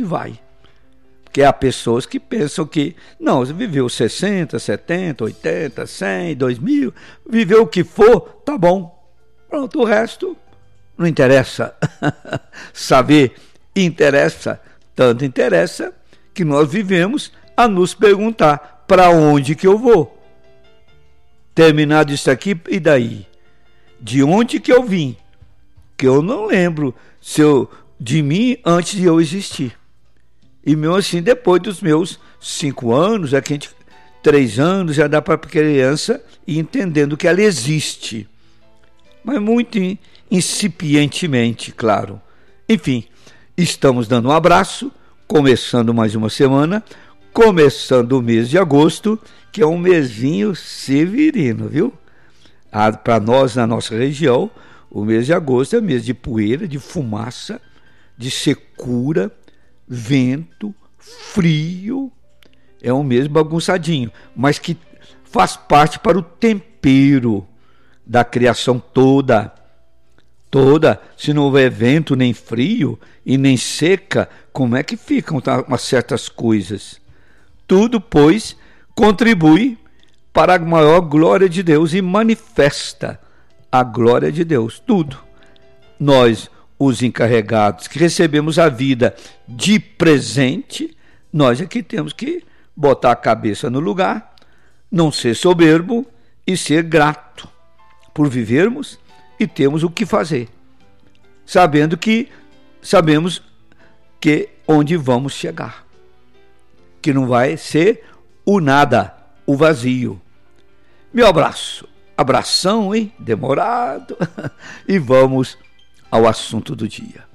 vai. Porque há pessoas que pensam que, não, você viveu 60, 70, 80, 100, 2000, viveu o que for, tá bom. Pronto, o resto não interessa. Saber interessa, tanto interessa que nós vivemos a nos perguntar para onde que eu vou. Terminado isso aqui, e daí? De onde que eu vim? Que eu não lembro de mim antes de eu existir. E mesmo assim, depois dos meus 5 anos, 3 anos, já dá para a criança ir entendendo que ela existe. Mas muito incipientemente, claro. Enfim, estamos dando um abraço, começando mais uma semana, começando o mês de agosto, que é um mesinho severino, viu? Para nós, na nossa região, o mês de agosto é mês de poeira, de fumaça, de secura, vento, frio. É um mês bagunçadinho, mas que faz parte para o tempero da criação toda. Se não houver vento, nem frio e nem seca, como é que ficam umas certas coisas? Tudo, pois, contribui para a maior glória de Deus e manifesta a glória de Deus. Tudo. Nós, os encarregados, que recebemos a vida de presente, nós é que temos que botar a cabeça no lugar, não ser soberbo e ser grato por vivermos e temos o que fazer, sabemos que onde vamos chegar, que não vai ser o nada, o vazio. Meu abração, hein? Demorado. E vamos ao assunto do dia.